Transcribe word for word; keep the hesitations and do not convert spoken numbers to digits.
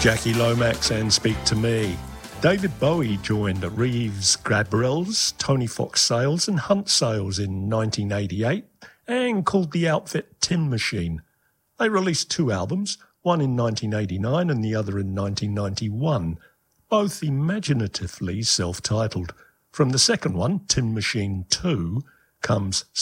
Jackie Lomax and Speak to Me. David Bowie joined Reeves Gabrels, Tony Fox Sales and Hunt Sales in nineteen eighty-eight and called the outfit Tin Machine. They released two albums, one in nineteen eighty-nine and the other in nineteen ninety-one, both imaginatively self-titled. From the second one, Tin Machine two, comes